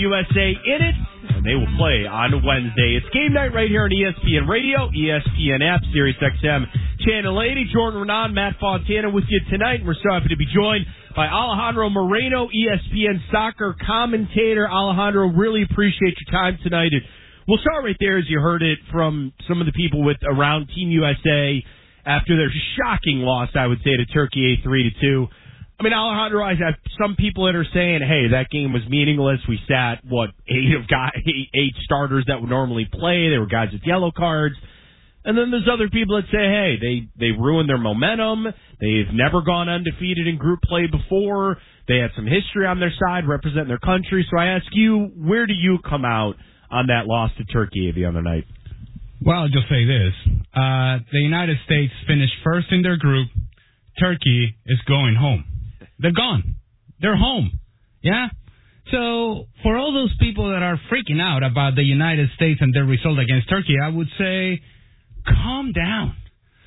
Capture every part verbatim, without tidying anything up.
U S A in it, and they will play on Wednesday. It's game night right here on E S P N Radio, E S P N app, Sirius X M, Channel eighty. Jordan Renan, Matt Fontana with you tonight. We're so happy to be joined by Alejandro Moreno, E S P N soccer commentator. Alejandro, really appreciate your time tonight. And we'll start right there, as you heard it from some of the people with around Team U S A after their shocking loss, I would say, to Turkey, three to two. I mean, Alejandro, I have some people that are saying, hey, that game was meaningless. We sat, what, eight of guys, eight, eight starters that would normally play. There were guys with yellow cards. And then there's other people that say, hey, they, they ruined their momentum. They've never gone undefeated in group play before. They had some history on their side, representing their country. So I ask you, where do you come out on that loss to Turkey the other night? Well, I'll just say this. Uh, the United States finished first in their group. Turkey is going home. They're gone. They're home. Yeah? So, for all those people that are freaking out about the United States and their result against Turkey, I would say, calm down.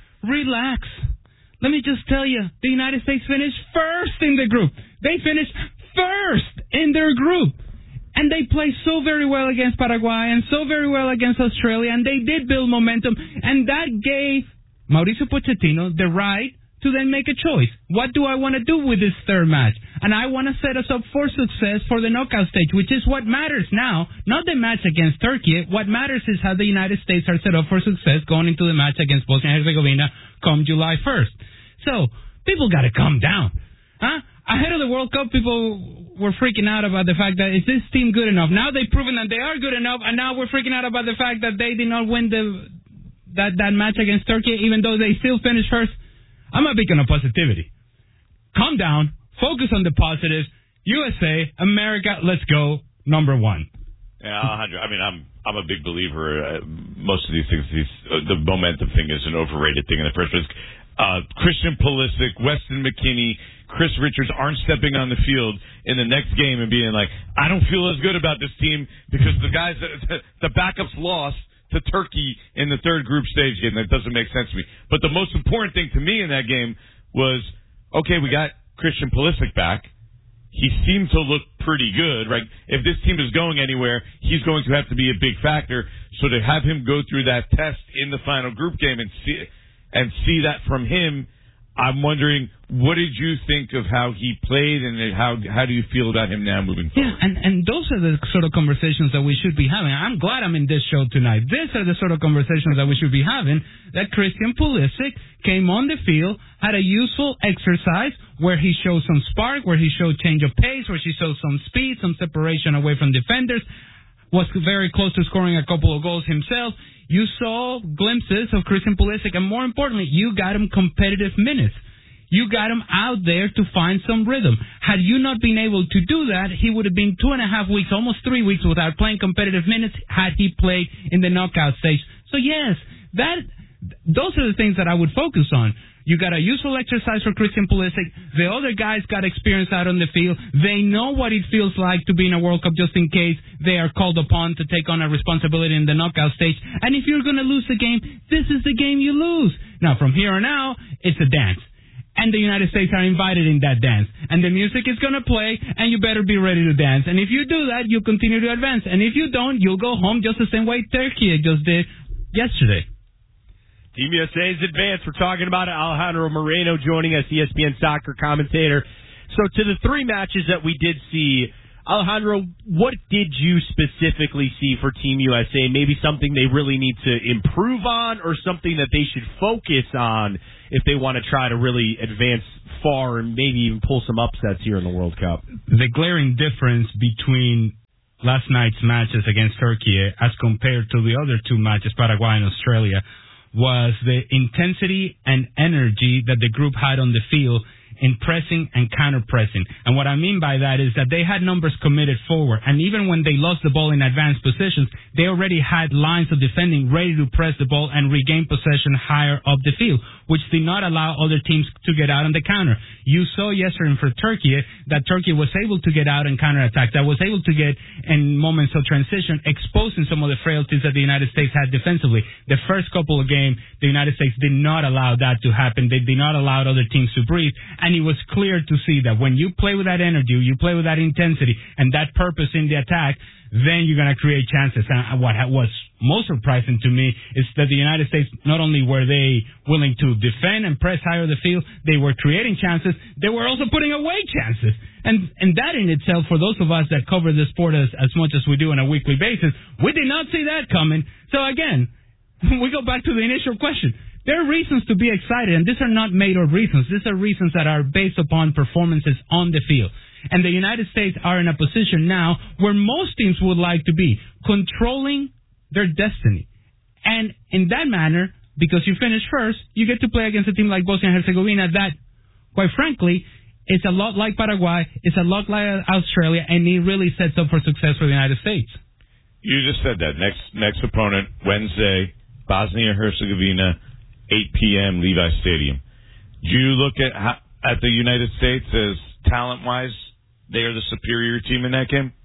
Relax. Let me just tell you, the United States finished first in the group. They finished first in their group. And they played so very well against Paraguay and so very well against Australia, and they did build momentum. And that gave Mauricio Pochettino the right to then make a choice. What do I want to do with this third match? And I want to set us up for success for the knockout stage, which is what matters now, not the match against Turkey. What matters is how the United States are set up for success going into the match against Bosnia and Herzegovina come July first. So, people got to calm down. Huh? Ahead of the World Cup, people were freaking out about the fact that, is this team good enough? Now they've proven that they are good enough, and now we're freaking out about the fact that they did not win the that, that match against Turkey, even though they still finished first. I'm a beacon of positivity. Calm down. Focus on the positives. U S A, America, let's go. Number one. Yeah, Alejandro, I mean, I'm I'm a big believer. Uh, most of these things, these, uh, the momentum thing is an overrated thing in the first place. Uh, Christian Pulisic, Weston McKennie, Chris Richards aren't stepping on the field in the next game and being like, I don't feel as good about this team because the guys, the backups lost to Turkey in the third group stage game. That doesn't make sense to me. But the most important thing to me in that game was, okay, we got Christian Pulisic back. He seemed to look pretty good, right? If this team is going anywhere, he's going to have to be a big factor. So to have him go through that test in the final group game and see and see that from him, I'm wondering, what did you think of how he played, and how how do you feel about him now moving forward? Yeah, and, and those are the sort of conversations that we should be having. I'm glad I'm in this show tonight. These are the sort of conversations that we should be having, that Christian Pulisic came on the field, had a useful exercise where he showed some spark, where he showed change of pace, where he showed some speed, some separation away from defenders, was very close to scoring a couple of goals himself. You saw glimpses of Christian Pulisic, and more importantly, you got him competitive minutes. You got him out there to find some rhythm. Had you not been able to do that, he would have been two and a half weeks, almost three weeks without playing competitive minutes had he played in the knockout stage. So yes, that those are the things that I would focus on. You got a useful exercise for Christian Pulisic. The other guys got experience out on the field. They know what it feels like to be in a World Cup just in case they are called upon to take on a responsibility in the knockout stage. And if you're going to lose the game, this is the game you lose. Now, from here on out, it's a dance. And the United States are invited in that dance. And the music is going to play, and you better be ready to dance. And if you do that, you'll continue to advance. And if you don't, you'll go home just the same way Turkey just did yesterday. Team U S A is advanced. We're talking about it. Alejandro Moreno joining us, E S P N soccer commentator. So to the three matches that we did see, Alejandro, what did you specifically see for Team U S A? Maybe something they really need to improve on, or something that they should focus on if they want to try to really advance far and maybe even pull some upsets here in the World Cup? The glaring difference between last night's matches against Turkey as compared to the other two matches, Paraguay and Australia, was the intensity and energy that the group had on the field in pressing and counter-pressing. And what I mean by that is that they had numbers committed forward. And even when they lost the ball in advanced positions, they already had lines of defending ready to press the ball and regain possession higher up the field, which did not allow other teams to get out on the counter. You saw yesterday for Turkey that Turkey was able to get out and counterattack, that was able to get in moments of transition, exposing some of the frailties that the United States had defensively. The first couple of games, the United States did not allow that to happen. They did not allow other teams to breathe. And it was clear to see that when you play with that energy, you play with that intensity and that purpose in the attack, then you're going to create chances. And what was most surprising to me is that the United States, not only were they willing to defend and press higher the field, they were creating chances, they were also putting away chances. And and that in itself, for those of us that cover the sport as, as much as we do on a weekly basis, we did not see that coming. So again, we go back to the initial question. There are reasons to be excited, and these are not made-up reasons. These are reasons that are based upon performances on the field. And the United States are in a position now where most teams would like to be, controlling their destiny. And in that manner, because you finish first, you get to play against a team like Bosnia and Herzegovina that, quite frankly, is a lot like Paraguay, it's a lot like Australia, and it really sets up for success for the United States. You just said that. Next next opponent, Wednesday, Bosnia and Herzegovina, eight p.m., Levi Stadium. Do you look at how, at the United States as talent-wise, they are the superior team in that game?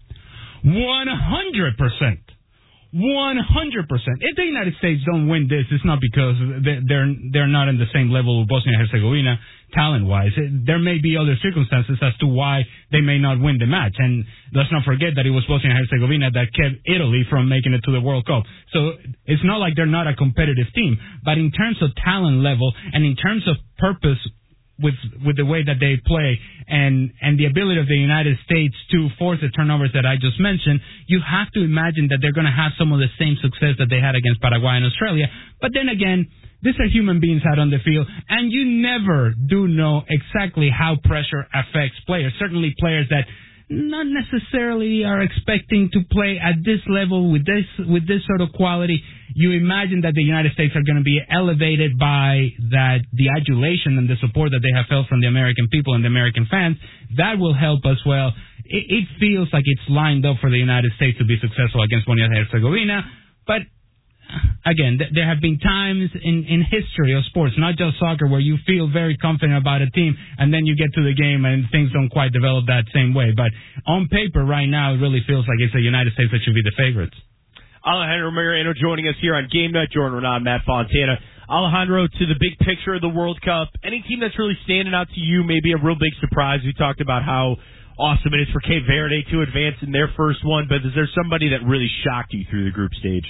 one hundred percent. one hundred percent. If the United States don't win this, it's not because they're they're not in the same level with Bosnia and Herzegovina talent-wise. There may be other circumstances as to why they may not win the match. And let's not forget that it was Bosnia and Herzegovina that kept Italy from making it to the World Cup. So it's not like they're not a competitive team. But in terms of talent level and in terms of purpose with with the way that they play and and the ability of the United States to force the turnovers that I just mentioned, you have to imagine that they're going to have some of the same success that they had against Paraguay and Australia. But then again, these are human beings out on the field, and you never do know exactly how pressure affects players. Certainly players that not necessarily are expecting to play at this level with this with this sort of quality. You imagine that the United States are going to be elevated by that the adulation and the support that they have felt from the American people and the American fans. That will help as well. It, it feels like it's lined up for the United States to be successful against Bosnia and Herzegovina, but again, th- there have been times in, in history of sports, not just soccer, where you feel very confident about a team, and then you get to the game and things don't quite develop that same way. But on paper, right now, it really feels like it's the United States that should be the favorites. Alejandro Mariano joining us here on Game Night. Jordan Renan, Matt Fontana. Alejandro, to the big picture of the World Cup, any team that's really standing out to you, maybe a real big surprise? We talked about how awesome it is for Cape Verde to advance in their first one, but is there somebody that really shocked you through the group stage?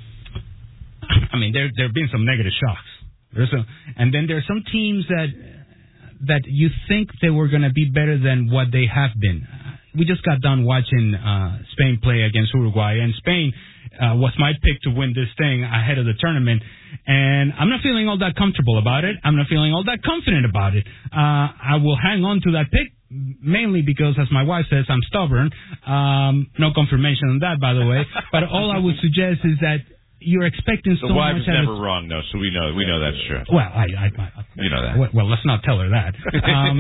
I mean, there there have been some negative shocks. There's a, and then there are some teams that that you think they were going to be better than what they have been. We just got done watching uh, Spain play against Uruguay, and Spain uh, was my pick to win this thing ahead of the tournament. And I'm not feeling all that comfortable about it. I'm not feeling all that confident about it. Uh, I will hang on to that pick, mainly because, as my wife says, I'm stubborn. Um, no confirmation on that, by the way. But all I would suggest is that you're expecting so much. The wife much is never wrong, though, so we know we know that's true. Well, I, I, I you know that. Well, well, let's not tell her that. Um,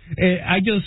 I just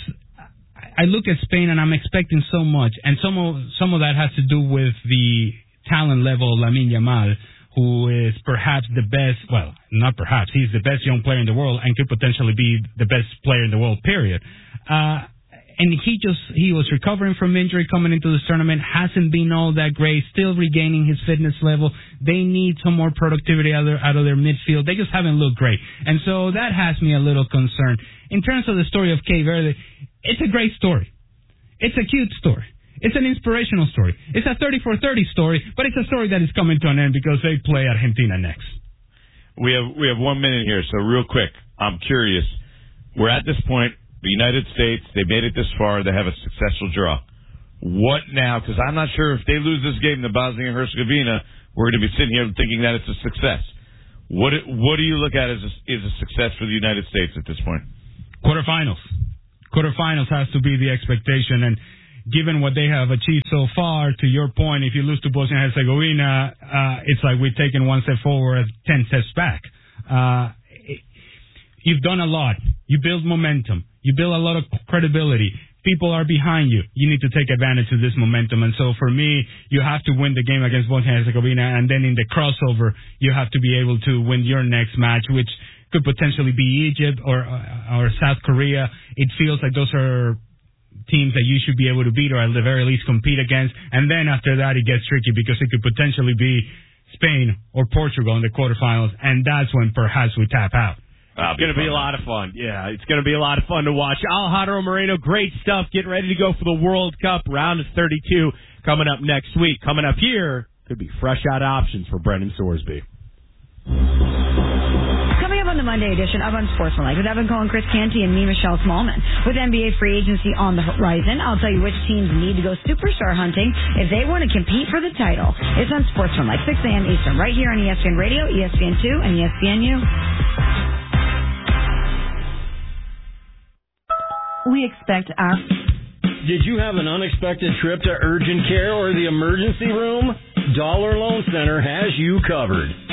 I look at Spain and I'm expecting so much, and some of some of that has to do with the talent level of Lamine Yamal, who is perhaps the best. Well, not perhaps. He's the best young player in the world and could potentially be the best player in the world. Period. Uh, And he just, he was recovering from injury coming into this tournament, hasn't been all that great, still regaining his fitness level. They need some more productivity out of their, out of their midfield. They just haven't looked great. And so that has me a little concerned. In terms of the story of Cape Verde, it's a great story. It's a cute story. It's an inspirational story. It's a thirty-four thirty story, but it's a story that is coming to an end because they play Argentina next. We have, we have one minute here, so real quick, I'm curious. We're at this point. The United States, they made it this far. They have a successful draw. What now? Because I'm not sure if they lose this game to Bosnia and Herzegovina, we're going to be sitting here thinking that it's a success. What What do you look at as a, is a success for the United States at this point? Quarterfinals. Quarterfinals has to be the expectation. And given what they have achieved so far, to your point, if you lose to Bosnia and Herzegovina, uh, it's like we've taken one step forward, ten steps back. Uh, it, you've done a lot. You build momentum. You build a lot of credibility. People are behind you. You need to take advantage of this momentum. And so for me, you have to win the game against Bosnia and Herzegovina, and then in the crossover, you have to be able to win your next match, which could potentially be Egypt or or South Korea. It feels like those are teams that you should be able to beat or at the very least compete against. And then after that, it gets tricky because it could potentially be Spain or Portugal in the quarterfinals, and that's when perhaps we tap out. It's going to be a lot of fun. Yeah, it's going to be a lot of fun to watch. Alejandro Moreno, great stuff. Getting ready to go for the World Cup. Round of thirty-two coming up next week. Coming up here, could be fresh out options for Brendan Sorsby. Coming up on the Monday edition of Unsportsmanlike with Evan Cohen, Chris Canty, and me, Michelle Smallman. With N B A free agency on the horizon, I'll tell you which teams need to go superstar hunting if they want to compete for the title. It's Unsportsmanlike, six a.m. Eastern, right here on E S P N Radio, E S P N two, and E S P N U. We expect our... Did you have an unexpected trip to urgent care or the emergency room? Dollar Loan Center has you covered.